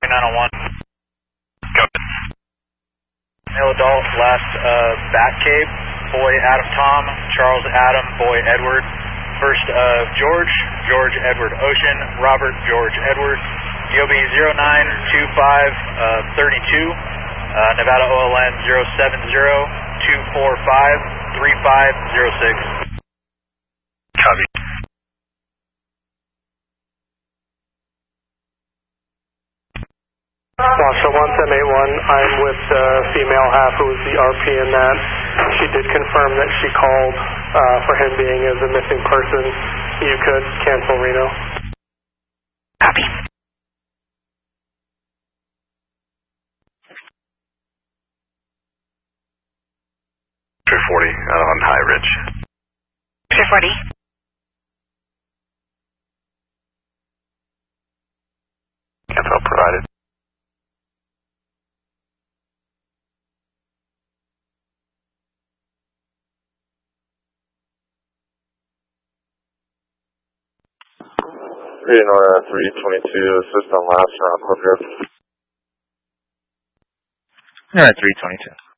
3901. Go. Male adult, last Bat Cave, boy Adam Tom, Charles Adam, boy Edward. First George, George Edward Ocean, Robert George Edward. DOB 092532, Nevada OLN 070-245-3506. Copy. Washoe 1781, I'm with the female half who was the RP in that. She did confirm that she called for him being as a missing person. You could cancel Reno. Copy. On High Ridge. 340. Info provided. Nora 322, assist on last round, Cliff. Alright, 322.